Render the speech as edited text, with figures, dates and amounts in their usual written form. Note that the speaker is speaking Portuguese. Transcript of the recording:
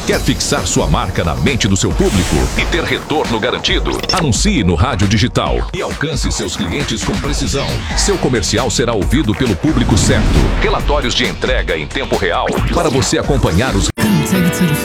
Quer fixar sua marca na mente do seu público e ter retorno garantido? Anuncie no rádio digital e alcance seus clientes com precisão. Seu comercial será ouvido pelo público certo. Relatórios de entrega em tempo real para você acompanhar os... Take it to the